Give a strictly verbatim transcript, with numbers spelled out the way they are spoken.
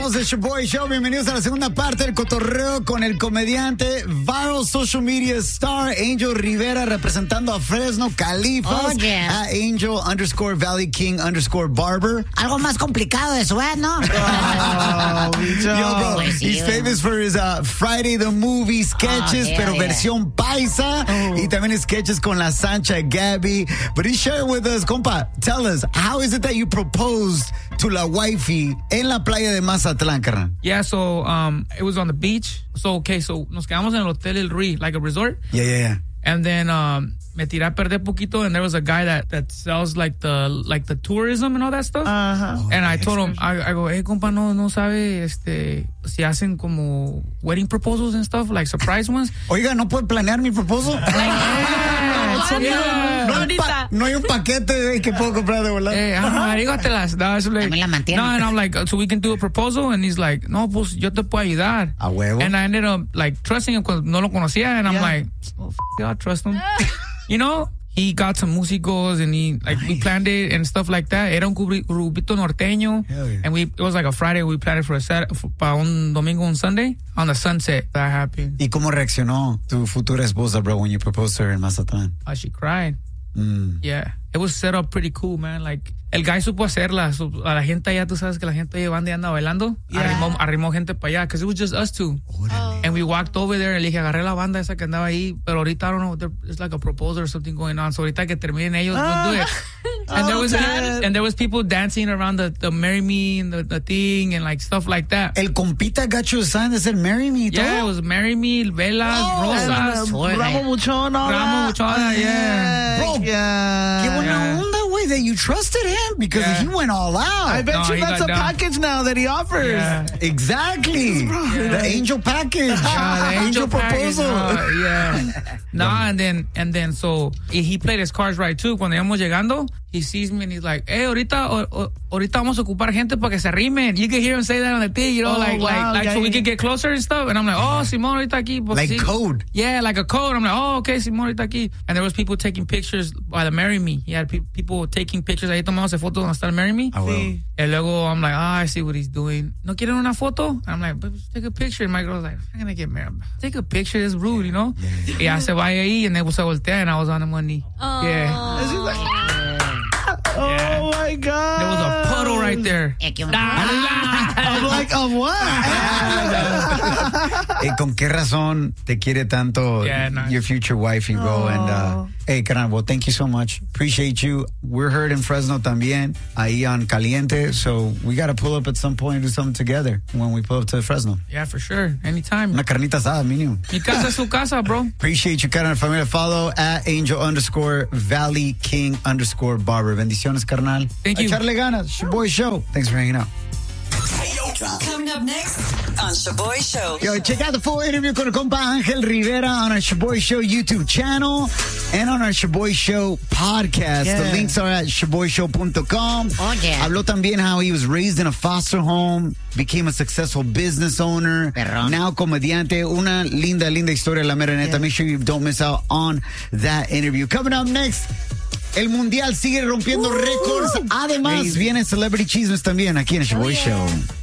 Somos el Shoboy Show. Bienvenidos a la segunda parte del cotorreo con el comediante, viral social media star, Angel Rivera, representando a Fresno, Califas. Oh, yeah. A Angel underscore Valley King underscore Barber. Algo más complicado de eso, ¿eh? ¿No? Oh, Yo, bro, Pues sí, he's bueno. famous for his uh, Friday the Movie sketches, Oh, yeah, pero yeah. versión paisa. Oh. Y también sketches con la Sancha Gabby. But he shared with us, compa, tell us, how is it that you proposed to la wifey en la playa de Mazatlán, carnal? Yeah, so um, it was on the beach. So, okay, so nos quedamos en el Hotel El Rey, like a resort. Yeah, yeah, yeah. And then um, me tiré a perder poquito, and there was a guy that, that sells like the like the tourism and all that stuff. Uh-huh. And I told him, I, I go, hey, compa, no, no sabe este, si hacen como wedding proposals and stuff, like surprise ones. Oiga, ¿no puede planear mi proposal? Yeah, ¿Cuándo? yeah. No, hay un pa- no hay un paquete eh, que puedo comprar de volar. Hey, ajá, dígatelas. No, it's like, También la mantiene. no, and I'm like, so we can do a proposal? And he's like, no, pues yo te puedo ayudar. A huevo. And I ended up like trusting him because no lo conocía, and I'm Yeah. like, oh, f- it, I trust him. You know, he got some músicos, and he like we planned it and stuff like that. Era un cubri- grupito norteño, Hell yeah. and we it was like a Friday. We planned it for a Saturday, para un domingo, un Sunday. On the sunset, that happened. ¿Y cómo reaccionó tu futura esposa, bro, when you proposed to her in Mazatlán? Oh, she cried. Mm. Yeah, it was set up pretty cool, man. Like, el guy supo hacerla. Su- a la gente allá, tú sabes que la gente de banda anda bailando. Yeah. Arrimó, arrimó gente para allá, because it was just us two. And we walked over there, y le dije, agarré la banda esa que andaba ahí, pero ahorita, I don't know, there- it's like a proposal or something going on. So ahorita que terminen ellos, we'll do it. And there was and there was people dancing around the, the Marry Me and the, the thing and like stuff like that. El compita got you a sign that said marry me y Yeah, it todo. was Marry Me, velas, rosas, Suave. Bravo Muchón, all Ramo, that. muchachada, yeah. Bro, yeah. Qué buena Yeah. onda, güey, that you trusted him because Yeah. he went all out. I bet No, you he that's got a down. package now that he offers. Yeah. Exactly. The angel package. Uh, the angel package, proposal. uh, yeah. Nah, and then and then so he he played his cards right too. Cuando íbamos llegando, he sees me and he's like, "Hey, ahorita o, o, ahorita vamos a ocupar gente para que se arrimen." You can hear him say that on the thing, you know, Oh, like wow, like like yeah, so we yeah. can get closer and stuff. And I'm like, "Oh, Simón ahorita aquí." Pues, Like sí. code. Yeah, like a code. I'm like, "Oh, okay, Simón ahorita aquí." And there was people taking pictures by the Marry Me. He had pe- people taking pictures. Ahí tomamos fotos donde está el Marry Me. Ah, well. Sí. Y luego I'm like, ah, I see what he's doing. ¿No quieren una foto? And I'm like, but just take a picture. And my girl's like, I'm gonna get married. Take a picture. It's rude, you know? Y ya se va ahí, and then se voltea, and I was on him one knee. Yeah. It's just like, oh my God. There was a puddle right there. Eh, qué I'm like, of what? Eh, ¿Con qué razón te quiere tanto Yeah, nice. your future wifey, bro? Oh. And, uh, hey, carnal, well, thank you so much. Appreciate you. We're heard in Fresno también, ahí on Caliente. So we got to pull up at some point and do something together when we pull up to Fresno. Yeah, for sure. Anytime. Una carnita asada, mínimo. Mi casa es su casa, bro. Appreciate you, carnal. Familia, follow at Angel underscore Valley King underscore Barber. Bendiciones, carnal. Thank you. Echarle ganas. Shaboy Show. Thanks for hanging out. Coming up next on Shaboy Show. Yo, check out the full interview con el compa Ángel Rivera on our Shaboy Show YouTube channel and on our Shaboy Show podcast. Yeah. The links are at shaboy show dot com. Oh, yeah. Habló también how he was raised in a foster home, became a successful business owner, Perrón. now comediante. Una linda, linda historia, la mera neta. Yeah. Make sure you don't miss out on that interview. Coming up next, el Mundial sigue rompiendo récords. Además, Crazy. viene Celebrity Chismes también aquí en el Shaboy Show.